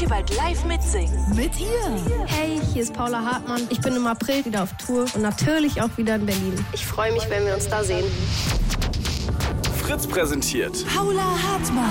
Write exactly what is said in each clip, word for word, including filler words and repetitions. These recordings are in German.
ihr bald live mitsingen. Mit ihr. Hey, hier ist Paula Hartmann. Ich bin im April wieder auf Tour und natürlich auch wieder in Berlin. Ich freue mich, wenn wir uns da sehen. Fritz präsentiert Paula Hartmann.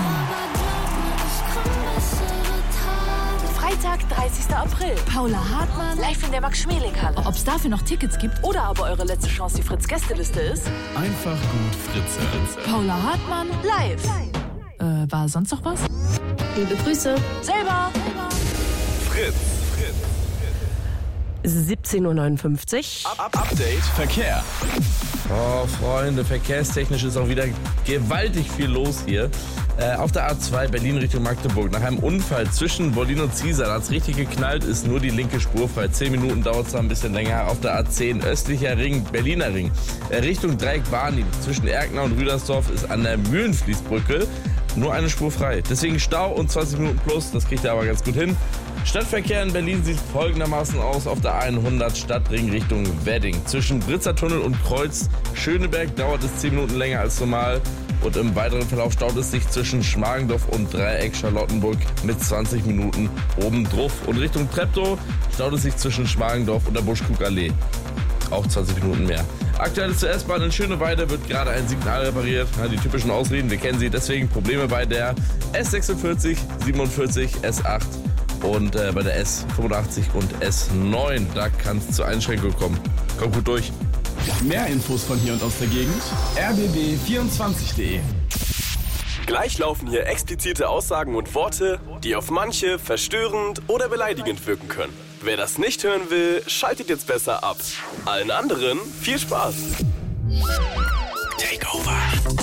Freitag, dreißigster April. Paula Hartmann. Live in der Max-Schmeling-Halle. Ob es dafür noch Tickets gibt? Oder aber eure letzte Chance, die Fritz-Gästeliste ist. einfach gut Fritze. Paula Hartmann. Live. Äh, war sonst noch was? Liebe Grüße. Selber. Fritz. siebzehn Uhr neunundfünfzig. Up Update Verkehr. Oh, Freunde, verkehrstechnisch ist auch wieder gewaltig viel los hier. Äh, auf der A zwei Berlin Richtung Magdeburg. Nach einem Unfall zwischen Berlin und Ziesar, da hat es richtig geknallt, ist nur die linke Spur frei. Zehn Minuten dauert es ein bisschen länger. Auf der A zehn östlicher Ring, Berliner Ring. Äh, Richtung Dreieck Barnim zwischen Erkner und Rüdersdorf ist an der Mühlenfließbrücke nur eine Spur frei. Deswegen Stau und zwanzig Minuten plus, das kriegt er aber ganz gut hin. Stadtverkehr in Berlin sieht folgendermaßen aus. Auf der hundert Stadtring Richtung Wedding. Zwischen Britzertunnel und Kreuz Schöneberg dauert es zehn Minuten länger als normal. Und im weiteren Verlauf staut es sich zwischen Schmargendorf und Dreieck Charlottenburg mit zwanzig Minuten obendrauf. Und Richtung Treptow staut es sich zwischen Schmargendorf und der Buschkuckallee. Auch zwanzig Minuten mehr. Aktuell ist zur S-Bahn in Schöneweide, wird gerade ein Signal repariert. Ja, die typischen Ausreden, wir kennen sie. Deswegen Probleme bei der S sechsundvierzig, siebenundvierzig, S acht und äh, bei der S fünfundachtzig und S neun. Da kann es zu Einschränkungen kommen. Kommt gut durch. Mehr Infos von hier und aus der Gegend. r b b vierundzwanzig punkt de. Gleich laufen hier explizite Aussagen und Worte, die auf manche verstörend oder beleidigend wirken können. Wer das nicht hören will, schaltet jetzt besser ab. Allen anderen viel Spaß. Takeover.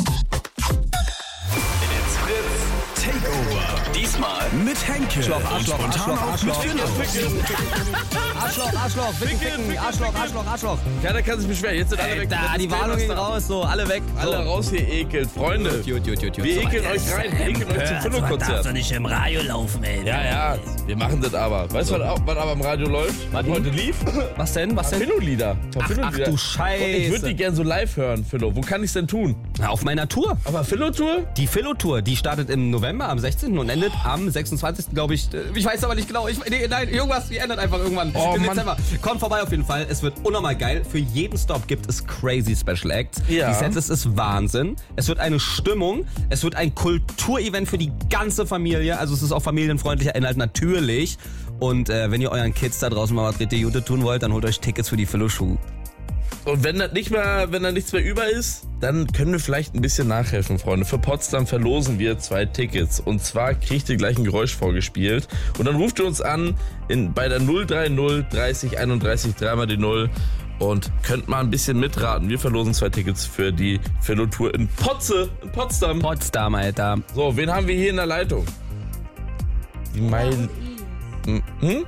It's Fritz Takeover. Diesmal mit Henke. Arschloch, und spontan auch mit Philo. Arschloch, Arschloch, ficken, ficken, Arschloch, Arschloch, Arschloch. Keiner kann sich beschweren. Jetzt sind alle weg. Da, die Warnung ging raus, so, alle weg. Alle so. raus hier ekelt. Freunde, Gut, gut, gut, gut. wir So, ekeln euch rein. Wir ekeln euch zum Philo-Konzert. doch nicht im Radio laufen, ey. Ja, ja, wir machen das aber. Weißt du, was, was aber im Radio läuft? Was heute lief? Was denn, was denn? Philo-Lieder. Ach, ach du Scheiße. Und ich würde die gerne so live hören, Philo. Wo kann ich's denn tun? Na, auf meiner Tour. Aber Philo-Tour? Die Philo-Tour, die startet im November, am sechzehnten und endet am sechsundzwanzigsten glaube ich. Ich weiß aber nicht genau. Ich, nee, nein, irgendwas, die ändert einfach irgendwann Oh, im Mann. Dezember. Kommt vorbei auf jeden Fall. Es wird unnormal geil. Für jeden Stop gibt es crazy Special Acts. Ja. Die Sets, es ist Wahnsinn. Es wird eine Stimmung. Es wird ein Kulturevent für die ganze Familie. Also es ist auch familienfreundlicher Inhalt natürlich. Und äh, wenn ihr euren Kids da draußen mal was richtig Gutes tun wollt, dann holt euch Tickets für die Philo-Show. Und wenn das nicht mehr, wenn da nichts mehr über ist, dann können wir vielleicht ein bisschen nachhelfen, Freunde. Für Potsdam verlosen wir zwei Tickets. Und zwar kriegt ihr gleich ein Geräusch vorgespielt. Und dann ruft ihr uns an in, bei der null drei null dreißig einunddreißig dreimal die null und könnt mal ein bisschen mitraten. Wir verlosen zwei Tickets für die Philo-Tour in Potze, in Potsdam. Potsdam, Alter. So, wen haben wir hier in der Leitung? Die Meilen. Hm?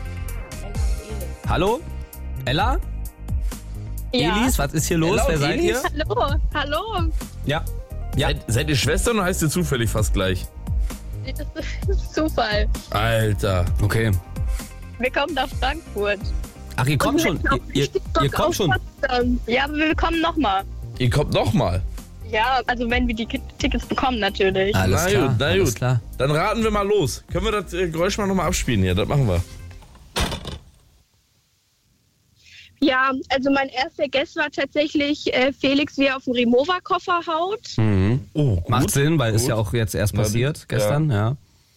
Hallo? Ella? Ja. Elis, was ist hier los? Ella und Wer seid Elis? ihr? Hallo, hallo. Ja. Ja. Seid, seid ihr Schwestern oder heißt ihr zufällig fast gleich? Das ist Zufall. Alter. Okay. Wir kommen nach Frankfurt. Ach, ihr kommt schon. Ihr, ihr, ihr kommt schon. Ja, aber wir kommen nochmal. Ihr kommt nochmal. Ja, also wenn wir die Ki- Tickets bekommen natürlich. Alles Na klar. gut, na alles gut. klar. Dann raten wir mal los. Können wir das äh, Geräusch mal nochmal abspielen hier? Das machen wir. Ja, also mein erster Guess war tatsächlich äh, Felix, wie er auf den Remover-Koffer haut. Mhm. Oh, gut. Macht Sinn, weil ist Gut. ja auch jetzt erst Na, passiert ja. gestern, ja.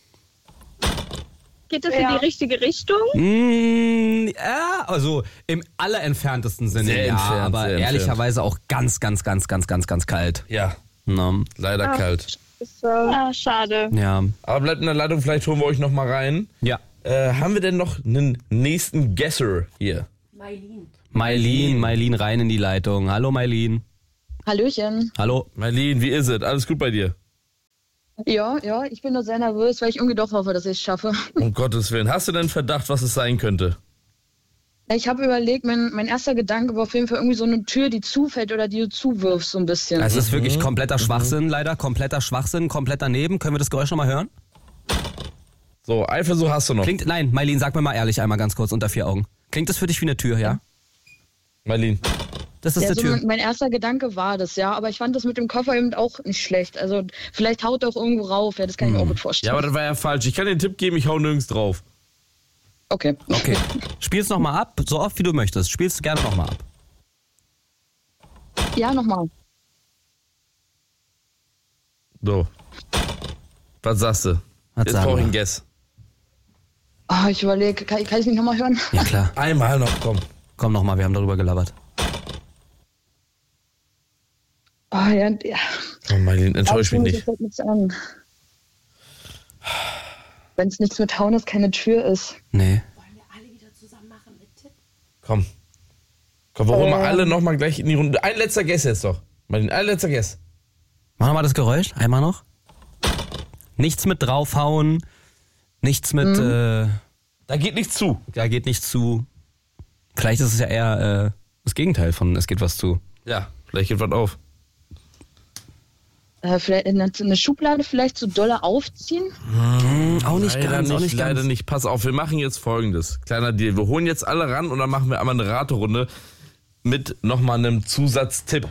Geht das in die richtige Richtung? Mm, ja, also im allerentferntesten Sinne, Sehr ja, entfernt, aber sehr ehrlicherweise auch ganz, ganz, ganz, ganz, ganz, ganz kalt. Ja, Na, leider kalt. Ah, schade. ja. Aber bleibt in der Leitung, vielleicht holen wir euch nochmal rein. Ja. Äh, haben wir denn noch einen nächsten Guesser hier? Mailin, Mailin rein in die Leitung. Hallo Mailin. Hallöchen. Hallo. Marlene, wie ist es? Alles gut bei dir? Ja, ja, ich bin nur sehr nervös, weil ich irgendwie doch hoffe, dass ich es schaffe. Um Gottes Willen. Hast du denn Verdacht, was es sein könnte? Ich habe überlegt, mein, mein erster Gedanke war auf jeden Fall irgendwie so eine Tür, die zufällt oder die du zuwirfst, so ein bisschen. Es ist Mhm. wirklich kompletter Schwachsinn, leider. Kompletter Schwachsinn, komplett daneben. Können wir das Geräusch nochmal hören? So, ein Versuch hast du noch. Klingt, nein, Mailin, sag mir mal ehrlich einmal ganz kurz unter vier Augen. Klingt das für dich wie eine Tür, ja? Marlene. Das ist Ja, der so Tür. mein, mein erster Gedanke war das, ja. Aber ich fand das mit dem Koffer eben auch nicht schlecht. Also vielleicht haut er auch irgendwo rauf, ja, das kann ich mir auch gut Ja, vorstellen. aber das war ja falsch. Ich kann dir einen Tipp geben, ich hau nirgends drauf. Okay. Okay. Spiel's nochmal ab, so oft wie du möchtest. Spielst gerne nochmal ab. Ja, nochmal. So. Was sagst du? Was Jetzt sagen brauche ich wir? einen Guess. Ah, ich überlege, kann, kann ich nicht nochmal hören? Ja, klar. Einmal noch, komm. Komm nochmal, wir haben darüber gelabert. Ah, ja, ja. Oh, Marlene, enttäusch mich Das nicht. fällt nichts an. Wenn es nichts mit Hauen ist, keine Tür ist. Nee. Komm. Komm, wir holen mal Ähm. alle nochmal gleich in die Runde. Ein letzter Guess jetzt doch. Marlene, ein letzter Guess. Mach nochmal das Geräusch, einmal noch. Nichts mit draufhauen, nichts mit, äh, Da geht nichts zu. da geht nichts zu. Vielleicht ist es ja eher äh, das Gegenteil von es geht was zu. Ja, vielleicht geht was auf. Äh, vielleicht in eine, eine Schublade vielleicht so doller aufziehen? Hm, auch nicht leider ganz, nicht, auch nicht leider ganz. nicht. Pass auf, wir machen jetzt Folgendes. Kleiner Deal. Wir holen jetzt alle ran und dann machen wir einmal eine Raterunde mit nochmal einem Zusatztipp.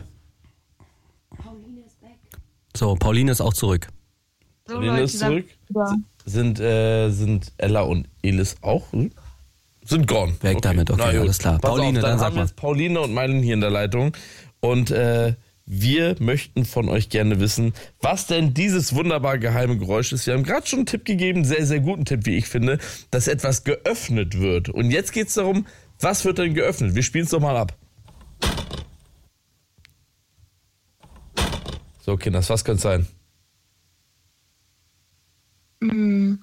So, Pauline ist auch zurück. So, Pauline ist zurück. Ja. Sind, äh, sind Ella und Elis auch? Hm? Sind gone. Weg damit, okay, Na gut. alles klar. Pass Pauline, auf, dann, dann sag haben wir mal. jetzt Pauline und Marlene hier in der Leitung. Und äh, wir möchten von euch gerne wissen, was denn dieses wunderbar geheime Geräusch ist. Wir haben gerade schon einen Tipp gegeben, sehr, sehr guten Tipp, wie ich finde, dass etwas geöffnet wird. Und jetzt geht es darum, was wird denn geöffnet? Wir spielen es doch mal ab. So, Kinders, was könnte es sein? Hm.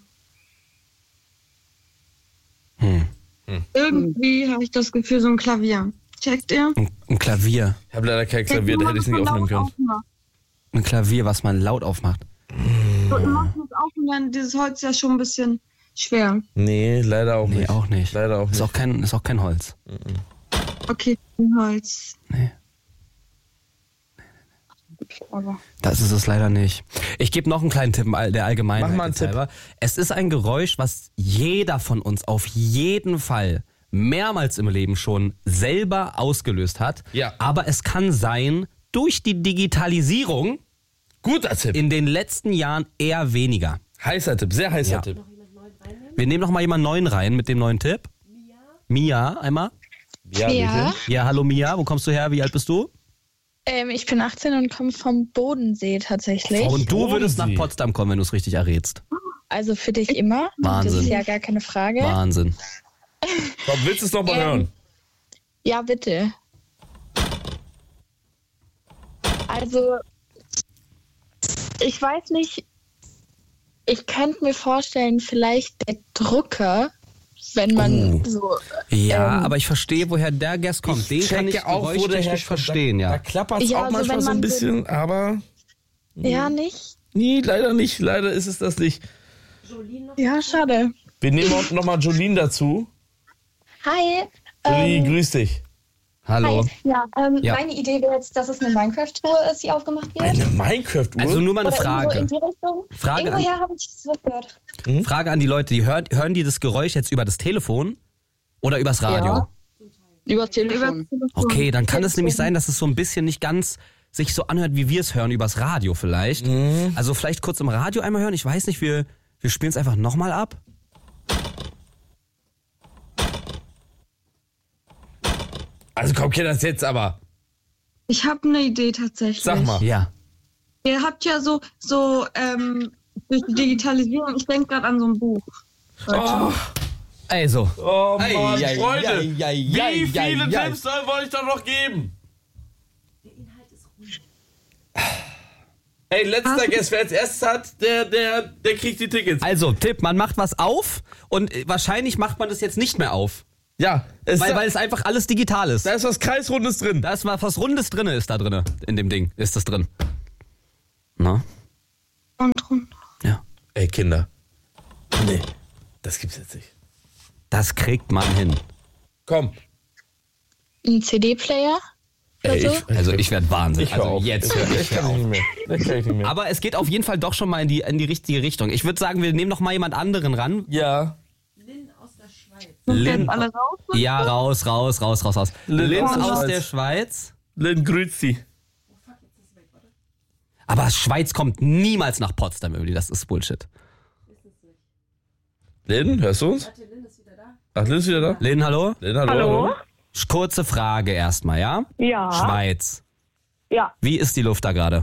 Hm. Irgendwie habe ich das Gefühl, so ein Klavier. Checkt ihr? Ein, ein Klavier. Ich habe leider kein Klavier, da hätte ich es nicht aufnehmen können. Ein Klavier, was man laut aufmacht. So, du machst das auf und dann dieses Holz ist ja schon ein bisschen schwer. Nee, leider auch Nee, nicht. auch nicht. Leider auch Ist nicht. auch kein, ist auch kein Holz. Okay, ein Holz. Nee. Aber Das ist es leider nicht. Ich gebe noch einen kleinen Tipp, der Allgemeinheit Mach mal einen jetzt Tipp. halber. Es ist ein Geräusch, was jeder von uns auf jeden Fall mehrmals im Leben schon selber ausgelöst hat. Ja. Aber es kann sein, durch die Digitalisierung Guter Tipp. in den letzten Jahren eher weniger. Heißer Tipp, sehr heißer Ja. Tipp. Wir nehmen noch mal jemanden neuen rein mit dem neuen Tipp. Mia. Mia, einmal. Ja, Ja. bitte. Ja, hallo Mia, wo kommst du her? Wie alt bist du? Ähm, ich bin achtzehn und komme vom Bodensee tatsächlich. Und du würdest nach Bodensee. Potsdam kommen, wenn du es richtig errätst. Also für dich immer. Wahnsinn. Das ist ja gar keine Frage. Wahnsinn. Komm, willst du es nochmal Ähm, hören? Ja, bitte. Also, ich weiß nicht, ich könnte mir vorstellen, vielleicht der Drucker, wenn man Oh. so. Ja, Ähm, aber ich verstehe, woher der Guest kommt. Den kann ich geräuschtechnisch verstehen, Da ja. klappert es Ja, auch also manchmal wenn so ein man so- bisschen, aber Ja, nicht? nee, leider nicht. Leider ist es das nicht. Ja, schade. Wir nehmen auch nochmal Jolene dazu. Hi. Jolene, Ähm, grüß dich. Hallo. Ja, ähm, Ja. meine Idee wäre jetzt, dass es eine Minecraft-Tour ist, die aufgemacht wird. Eine Minecraft-Uhr? Also nur mal eine Oder irgendwo Frage. in die Richtung. Frage an- Irgendwoher habe ich das gehört. Frage an die Leute, die hören, hören die das Geräusch jetzt über das Telefon oder übers Radio? Ja. Übers Telefon. Okay, dann kann es nämlich sein, dass es so ein bisschen nicht ganz sich so anhört, wie wir es hören, übers Radio vielleicht. Also vielleicht kurz im Radio einmal hören, ich weiß nicht, wir, wir spielen es einfach nochmal ab. Also komm, Kinders, jetzt aber. Ich habe eine Idee tatsächlich. Sag mal. Ja. Ihr habt ja so, so ähm, durch die Digitalisierung, ich denke gerade an so ein Buch. Oh, Also. oh Mann, Ei, ei, Freunde. ei, ei, wie ei, viele ei, ei. Tipps soll wollte ich doch noch geben? Ey, letzter Guest, wer als erstes hat, der, der, der kriegt die Tickets. Also, Tipp, man macht was auf und äh, wahrscheinlich macht man das jetzt nicht mehr auf. Ja, es Weil, da, weil es einfach alles digital ist. da ist was Kreisrundes drin. Da ist mal was Rundes drin, ist da drin. In dem Ding ist das drin. Na? Und rund. Ja. Ey, Kinder. Nee, das gibt's jetzt nicht. Das kriegt man hin. Komm. Ein C D-Player? Ey, so? ich, Also ich werde Wahnsinn. ich hör Also auf. jetzt ich, hör ich, ich kann auf. nicht mehr. Das kann ich nicht mehr. Aber es geht auf jeden Fall doch schon mal in die, in die richtige Richtung. Ich würde sagen, wir nehmen noch mal jemand anderen ran. Ja. Lynn. Alle raus? Ja, raus, raus, raus, raus, raus. Lynn Lynn aus der aus Schweiz. der Schweiz. Lynn, grüß Sie. Aber Schweiz kommt niemals nach Potsdam, Emily. Das ist Bullshit. Lynn, hörst du uns? Ach, Lynn ist wieder da? Lynn, hallo? Lynn, hallo? Hallo? Kurze Frage erstmal, ja? Ja. Schweiz. Ja, Wie ist die Luft da gerade?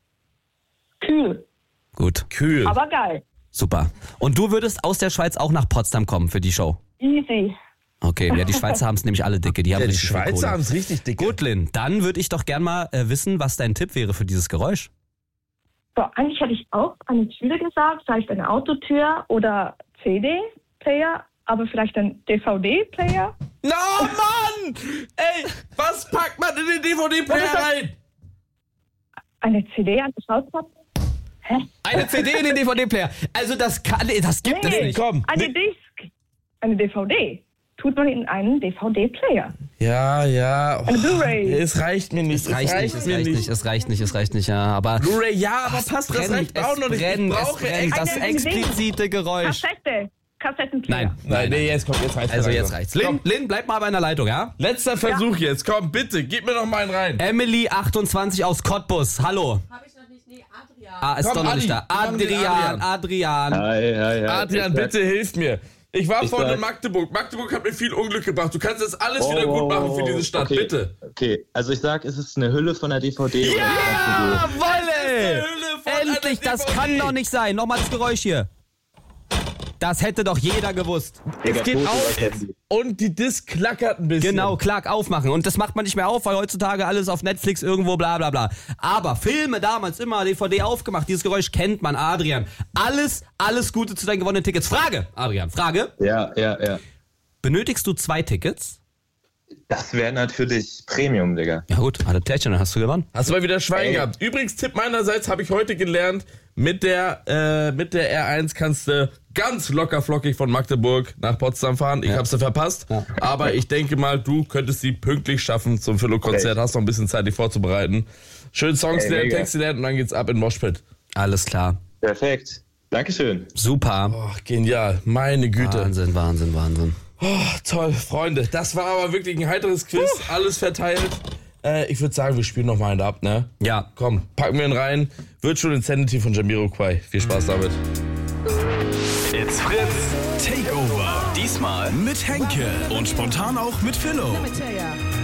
kühl, Gut. Kühl. aber geil. Super. Und du würdest aus der Schweiz auch nach Potsdam kommen für die Show? Easy. Okay, ja, die Schweizer haben es nämlich alle dicke. Die haben Ja, die richtig viel Schweizer Kohle. haben es richtig dick. Gut, Lynn, dann würde ich doch gern mal äh, wissen, was dein Tipp wäre für dieses Geräusch. So, eigentlich hätte ich auch eine Tür gesagt, vielleicht eine Autotür oder C D-Player, aber vielleicht ein D V D-Player. No, Mann! Ey, was packt man in den D V D-Player rein? Eine C D an der Schallplatte? Hä? Eine C D in den D V D-Player. Also das kann, das gibt Nee, es nicht. Komm. Eine nee. Disc. Eine D V D. Tut man in einen D V D-Player. Ja, ja. Eine Blu-ray. Es reicht mir nicht. Es reicht nicht, es reicht nicht, es reicht nicht, es reicht nicht, ja. Aber Blu-ray, ja, aber es passt, das brennt, reicht auch es noch nicht. brennt, Ich es brauche brennt, echt- das Eine explizite Geräusch. Kassette. Kassettenplayer. Nein, Nein, nee, jetzt kommt, jetzt reicht's. Also mir jetzt langsam. reicht's. Lynn, Komm, Lynn, bleib mal bei einer Leitung, ja? letzter Versuch jetzt. Komm, bitte, gib mir noch mal einen rein. Emily achtundzwanzig aus Cottbus, hallo. Hab ich noch nicht, nee, Adrian. Ah, ist Komm, doch noch nicht Adi, da. wir machen den Adrian, Adrian. Hi, hi, hi. Adrian, Ich bitte hilf mir. Ich war Ich vorhin sag- in Magdeburg. Magdeburg hat mir viel Unglück gebracht. Du kannst jetzt alles Oh, wieder gut machen für diese Stadt, okay. bitte. Okay, also ich sag, ist es eine Hülle von der D V D? Ja! Jawolle! Hülle von Endlich, einer das D V D. kann doch nicht sein. Nochmal das Geräusch hier. Das hätte doch jeder gewusst. Es geht auf und die Disc klackert ein bisschen. Genau, klack aufmachen. Und das macht man nicht mehr auf, weil heutzutage alles auf Netflix irgendwo bla bla bla. Aber Filme damals immer D V D aufgemacht. Dieses Geräusch kennt man, Adrian. Alles, alles Gute zu deinen gewonnenen Tickets. Frage, Adrian, Frage. Ja, ja, ja. Benötigst du zwei Tickets? Das wäre natürlich Premium, Digga. Ja gut, alle Pärchen, dann hast du gewonnen. Hast du mal wieder Schwein Ey. gehabt. Übrigens, Tipp meinerseits habe ich heute gelernt, mit der, äh, mit der R eins kannst du ganz locker flockig von Magdeburg nach Potsdam fahren. Ich Ja. hab's ja verpasst. Ja. Aber ich denke mal, du könntest sie pünktlich schaffen zum Philo-Konzert. Okay. Hast noch ein bisschen Zeit, dich vorzubereiten. Schön Songs Ey, lernen, mega. Texte lernen und dann geht's ab in Moshpit. Alles klar. Perfekt. Dankeschön. Super. Oh, genial. Meine Güte. Wahnsinn, Wahnsinn, Wahnsinn. Oh, toll, Freunde. Das war aber wirklich ein heiteres Quiz. Alles verteilt. Äh, ich würde sagen, wir spielen noch mal einen ab, ne? Ja. Komm, packen wir ihn rein. Virtual Insanity von Jamiroquai. Viel Spaß damit. It's Fritz Takeover. Diesmal mit Henke und spontan auch mit Philo. Ja, ja.